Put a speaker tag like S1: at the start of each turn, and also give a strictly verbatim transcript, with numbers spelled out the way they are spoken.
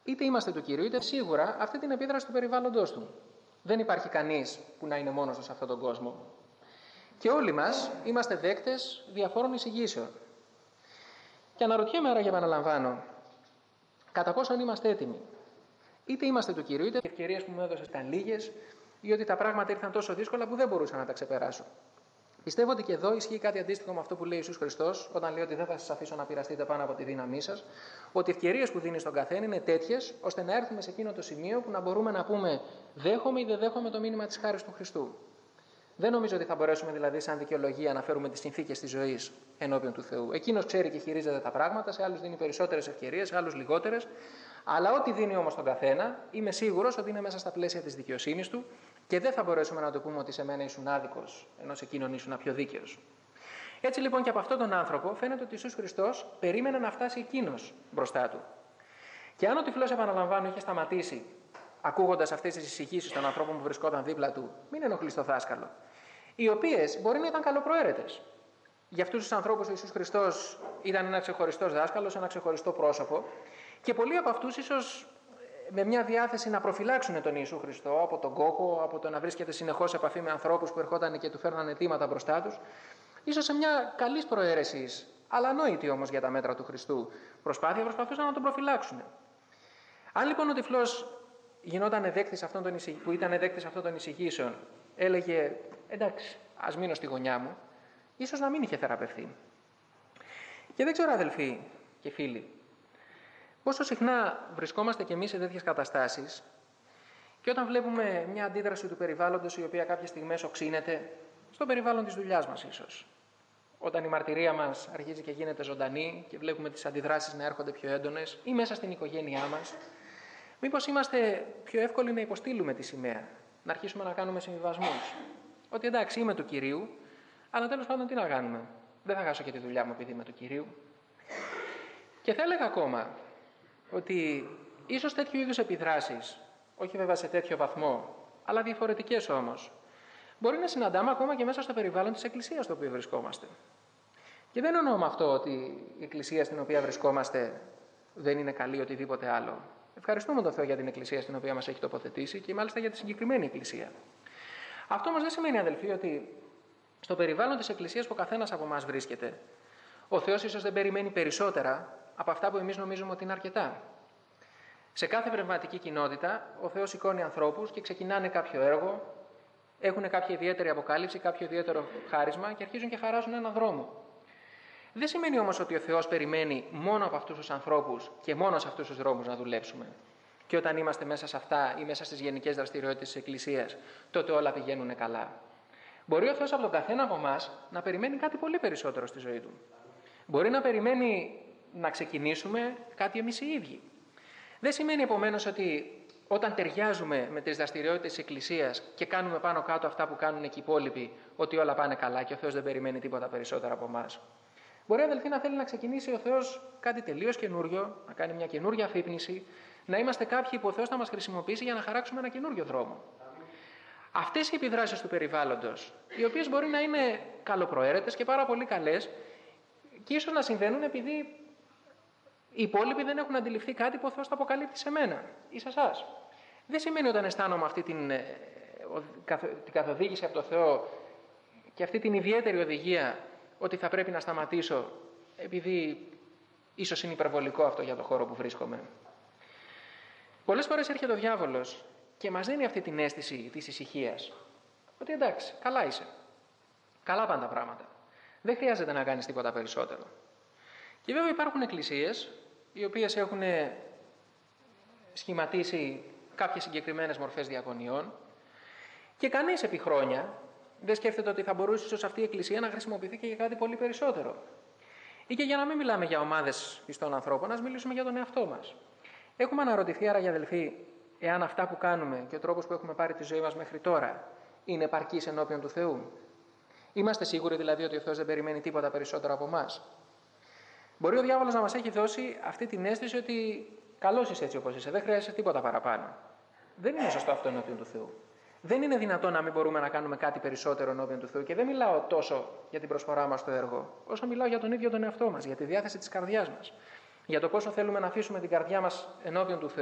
S1: Είτε είμαστε του Κυρίου, είτε σίγουρα αυτή την επίδραση του περιβάλλοντος του. Δεν υπάρχει κανείς που να είναι μόνος του σε αυτόν τον κόσμο. Και όλοι μας είμαστε δέκτες διαφόρων εισηγήσεων. Και αναρωτιέμαι άρα και επαναλαμβάνω, κατά πόσον είμαστε έτοιμοι. Είτε είμαστε του Κυρίου, είτε οι ευκαιρίες που μου έδωσε ήταν λίγες, ή ότι τα πράγματα ήρθαν τόσο δύσκολα που δεν μπορούσα να τα ξεπεράσω. Πιστεύω ότι και εδώ ισχύει κάτι αντίστοιχο με αυτό που λέει Ιησούς Χριστός, όταν λέει ότι δεν θα σας αφήσω να πειραστείτε πάνω από τη δύναμή σας, ότι οι ευκαιρίες που δίνει στον καθένα είναι τέτοιες, ώστε να έρθουμε σε εκείνο το σημείο που να μπορούμε να πούμε δέχομαι ή δεν δέχομαι το μήνυμα της χάρης του Χριστού. Δεν νομίζω ότι θα μπορέσουμε δηλαδή σαν δικαιολογία να φέρουμε τις συνθήκες της ζωής ενώπιον του Θεού. Εκείνος ξέρει και χειρίζεται τα πράγματα, σε άλλους δίνει περισσότερες ευκαιρίες, σε άλλους λιγότερες. Αλλά ό,τι δίνει όμως τον καθένα, είμαι σίγουρος ότι είναι μέσα στα πλαίσια της δικαιοσύνης του και δεν θα μπορέσουμε να το πούμε ότι σε μένα ήσουν άδικος, ενώ σε εκείνον ήσουν πιο δίκαιος. Έτσι λοιπόν και από αυτόν τον άνθρωπο φαίνεται ότι Ιησούς Χριστός περίμενε να φτάσει εκείνος μπροστά του. Και αν ο τυφλός, επαναλαμβάνω, είχε σταματήσει ακούγοντας αυτές τις εισηγήσεις των ανθρώπων που βρισκόταν δίπλα του, μην ενοχλείς το δάσκαλο, οι οποίες μπορεί να ήταν καλοπροαίρετες. Για αυτούς τους ανθρώπους ο Ιησούς Χριστός ήταν ένα ξεχωριστός δάσκαλος, ένα ξεχωριστό πρόσωπο, και πολλοί από αυτούς ίσως με μια διάθεση να προφυλάξουν τον Ιησού Χριστό από τον κόπο, από το να βρίσκεται συνεχώς σε επαφή με ανθρώπους που ερχόταν και του φέρνανε αιτήματα μπροστά τους, ίσως σε μια καλής προαίρεσης, αλλά ανόητη όμως για τα μέτρα του Χριστού προσπάθεια, προσπαθούσαν να τον προφυλάξουν. Αν λοιπόν ο τυφλός γινόταν δέκτης αυτών των εισηγ... που ήταν δέκτης αυτών των εισηγήσεων, έλεγε εντάξει, ας μείνω στη γωνιά μου, ίσως να μην είχε θεραπευθεί. Και δεν ξέρω, αδελφοί και φίλοι, πόσο συχνά βρισκόμαστε κι εμείς σε τέτοιες καταστάσεις και όταν βλέπουμε μια αντίδραση του περιβάλλοντος η οποία κάποιες στιγμές οξύνεται, στο περιβάλλον της δουλειάς μας ίσως. Όταν η μαρτυρία μας αρχίζει και γίνεται ζωντανή και βλέπουμε τις αντιδράσεις να έρχονται πιο έντονες, ή μέσα στην οικογένειά μας, μήπως είμαστε πιο εύκολοι να υποστείλουμε τη σημαία, να αρχίσουμε να κάνουμε συμβιβασμούς. Ότι εντάξει, είμαι του Κυρίου, αλλά τέλος πάντων τι να κάνουμε. Δεν θα χάσω και τη δουλειά μου επειδή είμαι του Κυρίου. Και θα έλεγα ακόμα ότι ίσως τέτοιου είδους επιδράσεις, όχι βέβαια σε τέτοιο βαθμό, αλλά διαφορετικές όμως, μπορεί να συναντάμε ακόμα και μέσα στο περιβάλλον της Εκκλησίας στο οποίο βρισκόμαστε. Και δεν εννοώ με αυτό ότι η Εκκλησία στην οποία βρισκόμαστε δεν είναι καλή οτιδήποτε άλλο. Ευχαριστούμε τον Θεό για την Εκκλησία στην οποία μας έχει τοποθετήσει και μάλιστα για τη συγκεκριμένη Εκκλησία. Αυτό όμως δεν σημαίνει, αδελφοί, ότι στο περιβάλλον της Εκκλησίας που ο καθένας από εμάς βρίσκεται, ο Θεός ίσως δεν περιμένει περισσότερα από αυτά που εμείς νομίζουμε ότι είναι αρκετά. Σε κάθε πνευματική κοινότητα, ο Θεός σηκώνει ανθρώπους και ξεκινάνε κάποιο έργο, έχουν κάποια ιδιαίτερη αποκάλυψη, κάποιο ιδιαίτερο χάρισμα και αρχίζουν και χαράζουν έναν δρόμο. Δεν σημαίνει όμως ότι ο Θεός περιμένει μόνο από αυτούς τους ανθρώπους και μόνο σε αυτούς τους δρόμους να δουλέψουμε. Και όταν είμαστε μέσα σε αυτά ή μέσα στις γενικές δραστηριότητες της Εκκλησίας, τότε όλα πηγαίνουν καλά. Μπορεί ο Θεός από τον καθένα από εμάς να περιμένει κάτι πολύ περισσότερο στη ζωή του. Μπορεί να περιμένει να ξεκινήσουμε κάτι εμείς οι ίδιοι. Δεν σημαίνει επομένως ότι όταν ταιριάζουμε με τις δραστηριότητες της Εκκλησίας και κάνουμε πάνω κάτω αυτά που κάνουν και οι υπόλοιποι, ότι όλα πάνε καλά και ο Θεός δεν περιμένει τίποτα περισσότερο από εμάς. Μπορεί, αδελφοί, να θέλει να ξεκινήσει ο Θεός κάτι τελείως καινούριο, να κάνει μια καινούργια αφύπνιση, να είμαστε κάποιοι που ο Θεός θα μας χρησιμοποιήσει για να χαράξουμε ένα καινούριο δρόμο. Αυτές οι επιδράσεις του περιβάλλοντος, οι οποίες μπορεί να είναι καλοπροαίρετες και πάρα πολύ καλές, και ίσως να συμβαίνουν επειδή οι υπόλοιποι δεν έχουν αντιληφθεί κάτι που ο Θεός θα αποκαλύπτει σε μένα ή σε εσάς. Δεν σημαίνει όταν αισθάνομαι αυτή την, την καθοδήγηση από το Θεό και αυτή την ιδιαίτερη οδηγία ότι θα πρέπει να σταματήσω επειδή ίσως είναι υπερβολικό αυτό για το χώρο που βρίσκομαι. Πολλές φορές έρχεται ο διάβολος και μας δίνει αυτή την αίσθηση της ησυχίας. Ότι εντάξει, καλά είσαι. Καλά πάνε τα πράγματα. Δεν χρειάζεται να κάνεις τίποτα περισσότερο. Και βέβαια υπάρχουν εκκλησίες οι οποίες έχουν σχηματίσει κάποιες συγκεκριμένες μορφές διακονιών και κανείς επί χρόνια δεν σκέφτεται ότι θα μπορούσε ίσως αυτή η εκκλησία να χρησιμοποιηθεί και για κάτι πολύ περισσότερο. Ή και για να μην μιλάμε για ομάδες πιστών ανθρώπων, ας μιλήσουμε για τον εαυτό μας. Έχουμε αναρωτηθεί άραγε, αδελφοί, εάν αυτά που κάνουμε και ο τρόπος που έχουμε πάρει τη ζωή μας μέχρι τώρα είναι επαρκής ενώπιον του Θεού. Είμαστε σίγουροι δηλαδή ότι ο Θεός δεν περιμένει τίποτα περισσότερο από εμάς. Μπορεί ο διάβολος να μας έχει δώσει αυτή την αίσθηση ότι καλώς είσαι έτσι όπως είσαι, δεν χρειάζεσαι τίποτα παραπάνω. Δεν είναι σωστό αυτό ενώπιον του Θεού. Δεν είναι δυνατόν να μην μπορούμε να κάνουμε κάτι περισσότερο ενώπιον του Θεού. Και δεν μιλάω τόσο για την προσφορά μας στο έργο, όσο μιλάω για τον ίδιο τον εαυτό μας, για τη διάθεση της καρδιάς μας. Για το πόσο θέλουμε να αφήσουμε την καρδιά μας ενώπιον του Θεού.